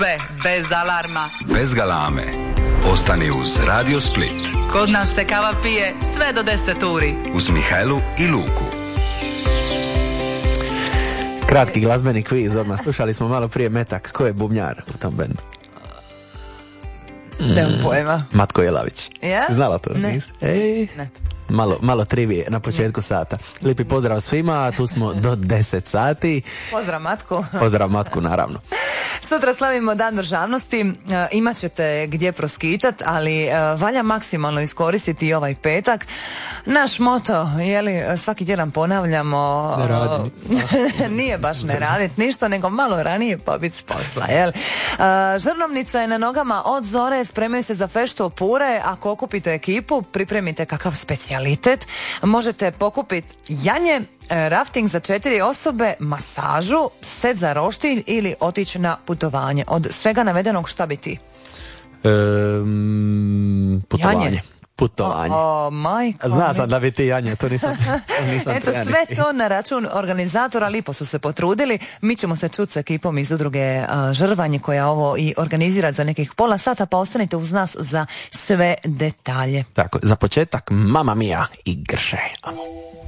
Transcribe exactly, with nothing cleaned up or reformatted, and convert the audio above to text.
Sve bez alarma, bez galame. Ostani uz Radio Split. Kod nas se kava pije sve do deset uri. Uz Mihajlu i Luku. Kratki glazbeni kviz odmah. Slušali smo malo prije Metak. Ko je bubnjar u tom bendu? Nemam pojma. Matko Jelavić. Ja? Si znala to? Ne. Ej. Ne. Malo, malo trivije na početku sata. Lijepi pozdrav svima, tu smo do deset sati. Pozdrav Matku. Pozdrav Matku, naravno. Sutra slavimo Dan državnosti, e, imat ćete gdje proskitat, ali e, valja maksimalno iskoristiti i ovaj petak. Naš moto, jeli, svaki tjedan ponavljamo, ne radi. Nije baš ne radit ništa, nego malo ranije pa bit s posla, jel? E, žrnovnica je na nogama od zore, spremaju se za feštu pure, ako okupite ekipu, pripremite kakav specijalitet, možete pokupiti janje, rafting za četiri osobe, masažu, set za roštilj ili otići na putovanje. Od svega navedenog šta bi ti? Um, putovanje. Janje. Putovanje. O, o, majko. Zna sam da bi ti Janje, to nisam, nisam Eto, ja sve to na račun organizatora, lipo su se potrudili. Mi ćemo se čuti s ekipom iz udruge uh, Žrvanje koja ovo i organizira za nekih pola sata, pa ostanite uz nas za sve detalje. Tako, za početak Mamma Mia i Grše. Amo.